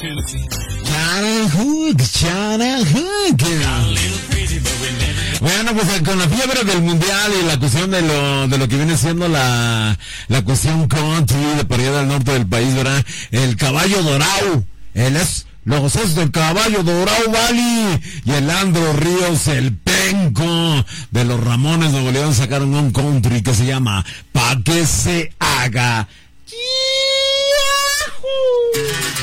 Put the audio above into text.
Bueno, pues con la fiebre del mundial y la cuestión de lo que viene siendo la cuestión country de por allá del norte del país, ¿verdad? El caballo dorado, los es del caballo dorado, Vali, y el Andro Ríos, el penco de los Ramones Nuevo León, sacaron un country que se llama Pa' que se haga. ¡Yahoo!